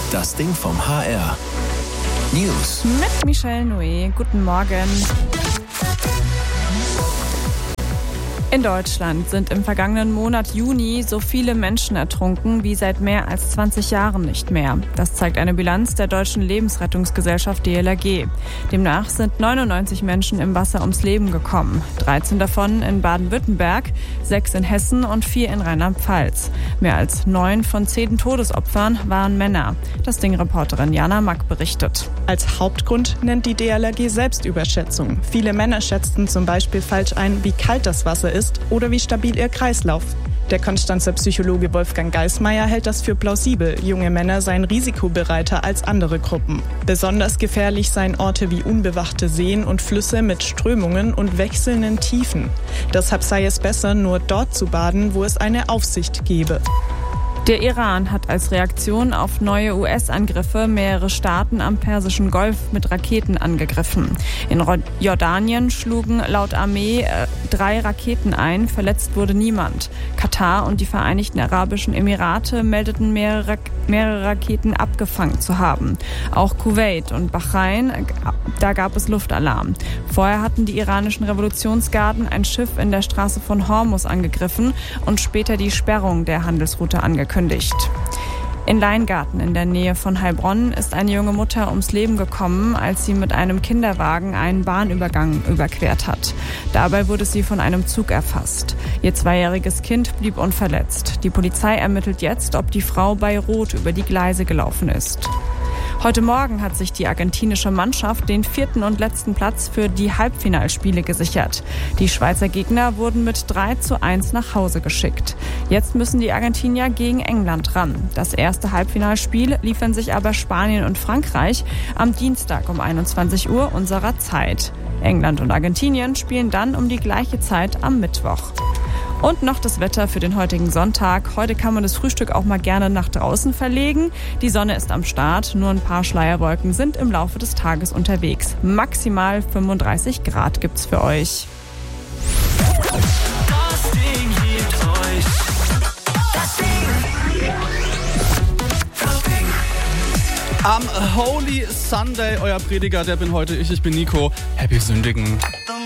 Das Ding vom HR. News. Mit Michelle Noé. Guten Morgen. In Deutschland sind im vergangenen Monat Juni so viele Menschen ertrunken wie seit mehr als 20 Jahren nicht mehr. Das zeigt eine Bilanz der Deutschen Lebensrettungsgesellschaft DLRG. Demnach sind 99 Menschen im Wasser ums Leben gekommen. 13 davon in Baden-Württemberg, 6 in Hessen und 4 in Rheinland-Pfalz. Mehr als 9 von 10 Todesopfern waren Männer. Das Ding-Reporterin Jana Mack berichtet. Als Hauptgrund nennt die DLRG Selbstüberschätzung. Viele Männer schätzten zum Beispiel falsch ein, wie kalt das Wasser ist oder wie stabil ihr Kreislauf. Der Konstanzer Psychologe Wolfgang Geismeier hält das für plausibel. Junge Männer seien risikobereiter als andere Gruppen. Besonders gefährlich seien Orte wie unbewachte Seen und Flüsse mit Strömungen und wechselnden Tiefen. Deshalb sei es besser, nur dort zu baden, wo es eine Aufsicht gebe. Der Iran hat als Reaktion auf neue US-Angriffe mehrere Staaten am Persischen Golf mit Raketen angegriffen. In Jordanien schlugen laut Armee 3 Raketen ein, verletzt wurde niemand. Katar und die Vereinigten Arabischen Emirate meldeten mehrere Raketen abgefangen zu haben. Auch Kuwait und Bahrain, da gab es Luftalarm. Vorher hatten die iranischen Revolutionsgarden ein Schiff in der Straße von Hormuz angegriffen und später die Sperrung der Handelsroute angekündigt. In Leingarten in der Nähe von Heilbronn ist eine junge Mutter ums Leben gekommen, als sie mit einem Kinderwagen einen Bahnübergang überquert hat. Dabei wurde sie von einem Zug erfasst. Ihr 2-jähriges Kind blieb unverletzt. Die Polizei ermittelt jetzt, ob die Frau bei Rot über die Gleise gelaufen ist. Heute Morgen hat sich die argentinische Mannschaft den 4. und letzten Platz für die Halbfinalspiele gesichert. Die Schweizer Gegner wurden mit 3:1 nach Hause geschickt. Jetzt müssen die Argentinier gegen England ran. Das erste Halbfinalspiel liefern sich aber Spanien und Frankreich am Dienstag um 21 Uhr unserer Zeit. England und Argentinien spielen dann um die gleiche Zeit am Mittwoch. Und noch das Wetter für den heutigen Sonntag. Heute kann man das Frühstück auch mal gerne nach draußen verlegen. Die Sonne ist am Start, nur ein paar Schleierwolken sind im Laufe des Tages unterwegs. Maximal 35 Grad gibt's für euch. Das Ding liebt euch. Das Ding. Das Ding. Am Holy Sunday, euer Prediger, der bin heute ich bin Nico. Happy Sündigen.